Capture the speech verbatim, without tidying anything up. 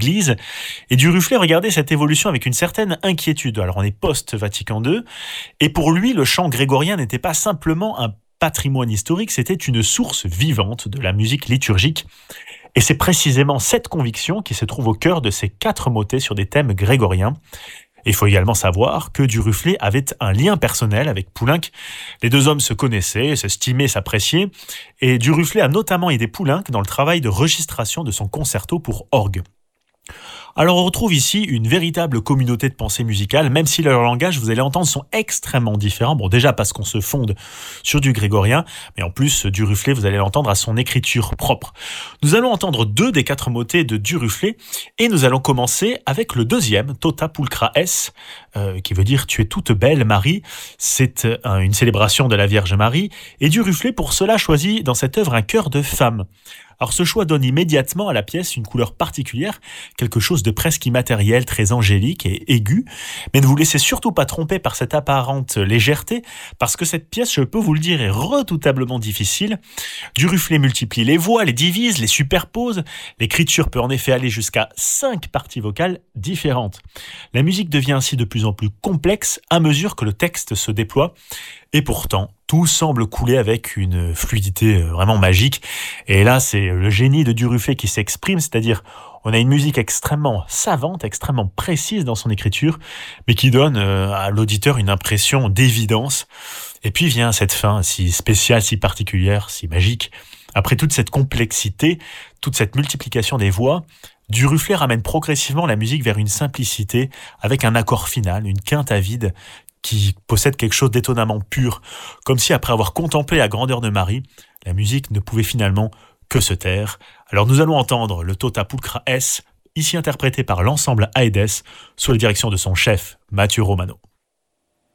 l'Église. Et Duruflé regardait cette évolution avec une certaine inquiétude. Alors on est post-Vatican deux, et pour lui, le chant grégorien n'était pas simplement un patrimoine historique, c'était une source vivante de la musique liturgique. Et c'est précisément cette conviction qui se trouve au cœur de ces quatre motets sur des thèmes grégoriens. Il faut également savoir que Duruflé avait un lien personnel avec Poulenc. Les deux hommes se connaissaient, s'estimaient, s'appréciaient, et Duruflé a notamment aidé Poulenc dans le travail de registration de son concerto pour orgue. Alors on retrouve ici une véritable communauté de pensée musicale, même si leurs langages, vous allez entendre, sont extrêmement différents. Bon, déjà parce qu'on se fonde sur du grégorien, mais en plus, Duruflé, vous allez l'entendre à son écriture propre. Nous allons entendre deux des quatre motets de Duruflé, et nous allons commencer avec le deuxième, Tota Pulchra es, euh, qui veut dire « Tu es toute belle, Marie ». C'est euh, une célébration de la Vierge Marie, et Duruflé, pour cela, choisit dans cette œuvre un chœur de femme. Alors ce choix donne immédiatement à la pièce une couleur particulière, quelque chose de presque immatériel, très angélique et aigu. Mais ne vous laissez surtout pas tromper par cette apparente légèreté, parce que cette pièce, je peux vous le dire, est redoutablement difficile. Duruflé multiplie les voix, les divise, les superpose. L'écriture peut en effet aller jusqu'à cinq parties vocales différentes. La musique devient ainsi de plus en plus complexe à mesure que le texte se déploie. Et pourtant, tout semble couler avec une fluidité vraiment magique. Et là, c'est le génie de Duruflé qui s'exprime, c'est-à-dire on a une musique extrêmement savante, extrêmement précise dans son écriture, mais qui donne à l'auditeur une impression d'évidence. Et puis vient cette fin si spéciale, si particulière, si magique. Après toute cette complexité, toute cette multiplication des voix, Duruflé ramène progressivement la musique vers une simplicité, avec un accord final, une quinte à vide, qui possède quelque chose d'étonnamment pur, comme si après avoir contemplé la grandeur de Marie, la musique ne pouvait finalement que se taire. Alors nous allons entendre le Tota Pulchra es, ici interprété par l'ensemble Aedes, sous la direction de son chef, Mathieu Romano.